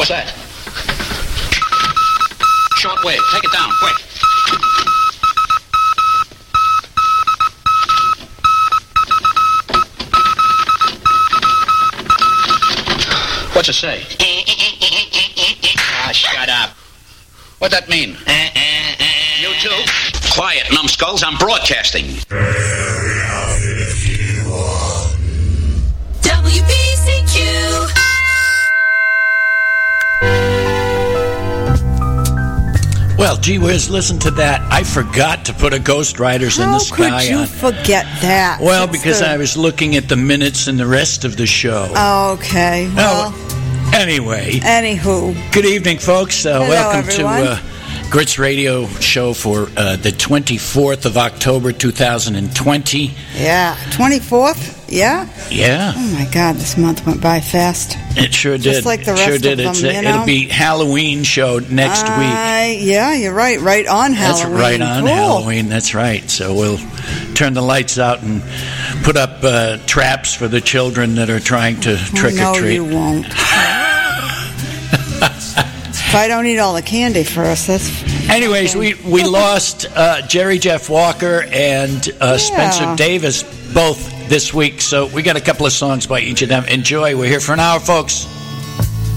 What's that? Short wave. Take it down, quick. What's it say? Ah, shut up. What'd that mean? You too? Quiet, numbskulls. I'm broadcasting. WBCQ. Well, gee whiz, listen to that. I forgot to put a Ghost Riders in the Sky on. How could you forget that? Well, because I was looking at the minutes and the rest of the show. Okay. Well, anyway. Anywho. Good evening, folks. Welcome everyone. to Grits Radio Show for the 24th of October, 2020. Yeah. 24th? Yeah? Yeah. Oh, my God. This month went by fast. It sure did. Just like the rest sure of did. them, you know? It'll be Halloween show next week. Yeah, you're right. Right on Halloween. That's right on cool. Halloween. That's right. So we'll turn the lights out and put up traps for the children that are trying to trick or treat. No, you won't. If I don't eat all the candy first, that's... Anyways, we lost Jerry Jeff Walker and Spencer Davis both this week, so we got a couple of songs by each of them. Enjoy. We're here for an hour, folks.